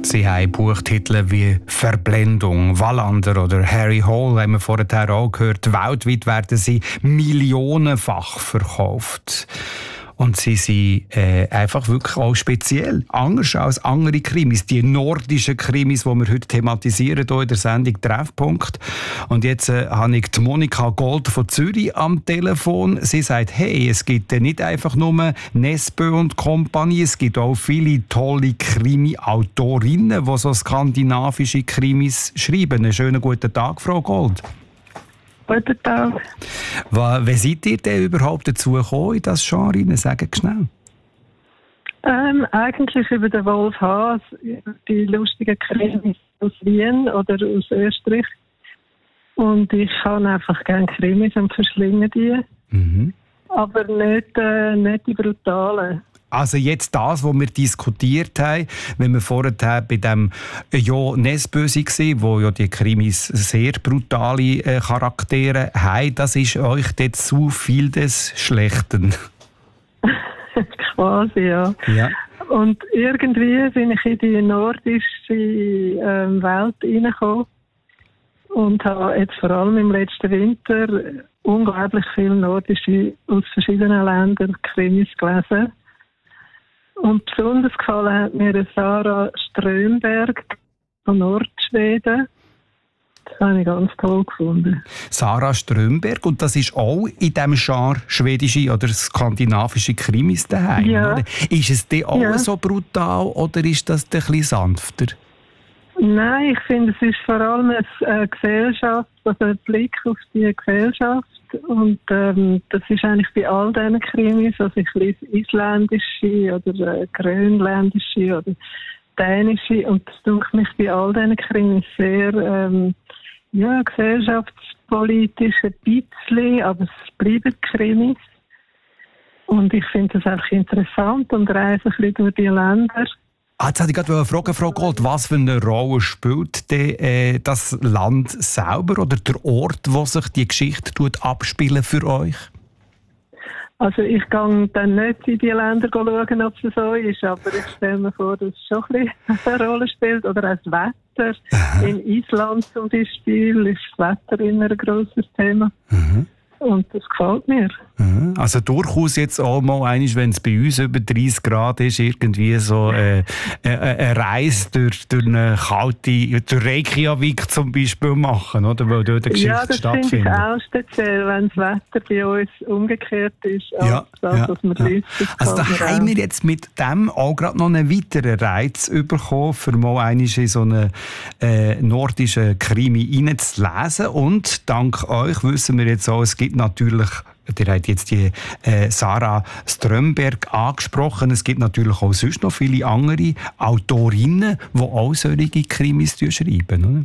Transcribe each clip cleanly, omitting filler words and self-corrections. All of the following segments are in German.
Sie haben Buchtitel wie «Verblendung», «Wallander» oder «Harry Hole», haben wir vorher auch gehört. Weltweit werden sie millionenfach verkauft. Und sie sind einfach wirklich auch speziell. Anders als andere Krimis. Die nordischen Krimis, die wir heute thematisieren hier in der Sendung «Treffpunkt». Und jetzt habe ich die Monika Gold von Zürich am Telefon. Sie sagt, hey, es gibt nicht einfach nur Nesbø und Company, es gibt auch viele tolle Krimi-Autorinnen, die so skandinavische Krimis schreiben. Einen schönen guten Tag, Frau Gold. Guten Tag. Wie seid ihr denn überhaupt dazu gekommen, in das Genre? Sagen Sie schnell. Eigentlich über den Wolf Haas, die lustigen Krimis aus Wien oder aus Österreich. Und ich kann einfach gerne Krimis und verschlinge die. Mhm. Aber nicht die brutalen. Also jetzt das, was wir diskutiert haben, wenn wir vorher bei dem Nesbø waren, wo ja die Krimis sehr brutale Charaktere haben, das ist euch dort zu viel des Schlechten. Quasi, ja. Und irgendwie bin ich in die nordische Welt reingekommen und habe jetzt vor allem im letzten Winter unglaublich viele nordische aus verschiedenen Ländern Krimis gelesen. Und besonders gefallen hat mir Sarah Strömberg von Nordschweden. Das habe ich ganz toll gefunden. Sarah Strömberg, und das ist auch in diesem Genre schwedische oder skandinavische Krimis daheim, ja. Oder? Ist es denn auch so brutal oder ist das ein bisschen sanfter? Nein, ich finde, es ist vor allem eine Gesellschaft, also ein Blick auf die Gesellschaft. Und das ist eigentlich bei all diesen Krimis, also ich lese isländische oder grönländische oder dänische, und das tut mich bei all diesen Krimis sehr gesellschaftspolitisch ein bisschen, aber es bleiben Krimis. Und ich finde das einfach interessant und reise ein bisschen durch die Länder. Jetzt wollte ich gerade fragen, Frau Gold, was für eine Rolle spielt denn, das Land selber oder der Ort, wo sich die Geschichte abspielen für euch? Also ich gehe dann nicht in die Länder schauen, ob es so ist, aber ich stelle mir vor, dass es schon ein bisschen eine Rolle spielt. Oder auch das Wetter. In Island zum Beispiel ist das Wetter immer ein grosses Thema. Mhm. Und das gefällt mir. Also durchaus jetzt auch mal, wenn es bei uns über 30 Grad ist, irgendwie so eine Reise durch eine kalte, durch Reykjavik zum Beispiel machen, oder? Weil dort eine Geschichte stattfindet. Ja, das finde ich auch speziell, wenn das Wetter bei uns umgekehrt ist, als das, was man liest. Also da haben wir jetzt mit dem auch gerade noch einen weiteren Reiz bekommen, für mal einmal in so einen nordischen Krimi reinzulesen. Und dank euch wissen wir jetzt auch, es gibt natürlich, ihr habt jetzt die Sarah Strömberg angesprochen, es gibt natürlich auch sonst noch viele andere Autorinnen, die auch solche Krimis schreiben, oder?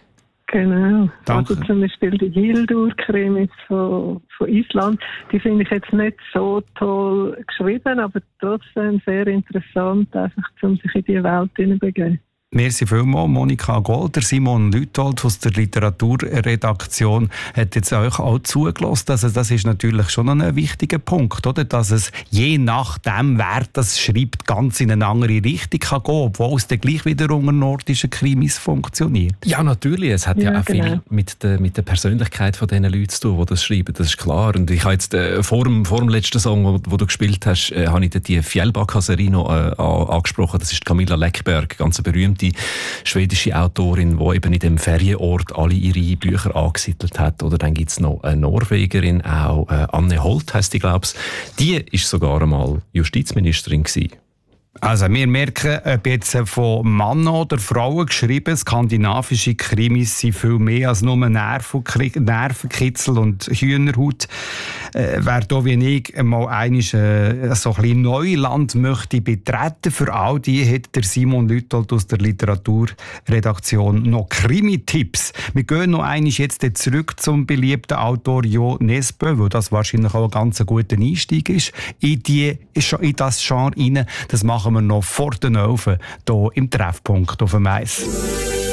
Genau. Danke. Also zum Beispiel die Hildur-Krimis von Island, die finde ich jetzt nicht so toll geschrieben, aber trotzdem sehr interessant, einfach um sich in die Welt hineinzubegeben. Merci vielmals, Monika Gold. Simon Lüthold aus der Literaturredaktion hat jetzt euch auch zugelassen. Also das ist natürlich schon ein wichtiger Punkt, oder? Dass es je nachdem, wer das schreibt, ganz in eine andere Richtung kann gehen, obwohl es dann gleich wieder unter nordischen Krimis funktioniert. Ja, natürlich. Es hat ja auch viel mit der Persönlichkeit von diesen Leuten zu tun, die das schreiben. Das ist klar. Und ich habe jetzt vor dem letzten Song, wo du gespielt hast, habe ich die Fjällbacka-Serie noch angesprochen. Das ist Camilla Läckberg, ganz eine berühmte schwedische Autorin, die eben in dem Ferienort alle ihre Bücher angesiedelt hat. Oder dann gibt es noch eine Norwegerin, auch Anne Holt heisst die, glaube ich. Die war sogar einmal Justizministerin gewesen. Also wir merken, ob jetzt von Männern oder Frauen geschrieben, skandinavische Krimis sind viel mehr als nur Nervenkitzel und Hühnerhaut. Wer da wie ich mal einmal so ein bisschen Neuland möchte betreten, für all die hat der Simon Lüthold aus der Literaturredaktion noch Krimi-Tipps. Wir gehen noch einmal jetzt zurück zum beliebten Autor Jo Nesbø, weil das wahrscheinlich auch ein ganz guter Einstieg ist in das Genre rein. Das machen wir noch vor den 11 hier im Treffpunkt auf dem Eis.